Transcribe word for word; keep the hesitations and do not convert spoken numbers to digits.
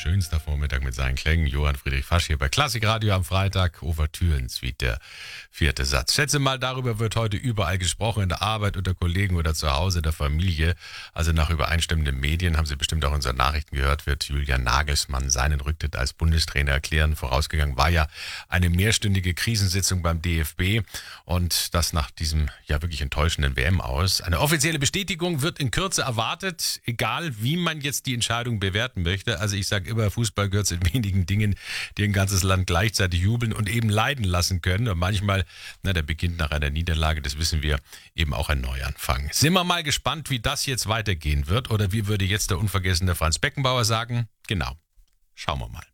Schönster Vormittag mit seinen Klängen. Johann Friedrich Fasch hier bei Klassikradio am Freitag. Ouvertüren-Suite, der vierte Satz. Schätze mal, darüber wird heute überall gesprochen, in der Arbeit, unter Kollegen oder zu Hause, der Familie. Also nach übereinstimmenden Medien, haben Sie bestimmt auch unsere Nachrichten gehört, wird Julian Nagelsmann seinen Rücktritt als Bundestrainer erklären. Vorausgegangen war ja eine mehrstündige Krisensitzung beim D F B und das nach diesem ja wirklich enttäuschenden W M aus. Eine offizielle Bestätigung wird in Kürze erwartet, egal wie man jetzt die Entscheidung bewerten möchte. Also ich sage immer, Fußball gehört zu den wenigen Dingen, die ein ganzes Land gleichzeitig jubeln und eben leiden lassen können. Und manchmal, na, der beginnt nach einer Niederlage, das wissen wir, eben auch ein Neuanfang. Sind wir mal gespannt, wie das jetzt weitergehen wird, oder wie würde jetzt der unvergessene Franz Beckenbauer sagen? Genau, schauen wir mal.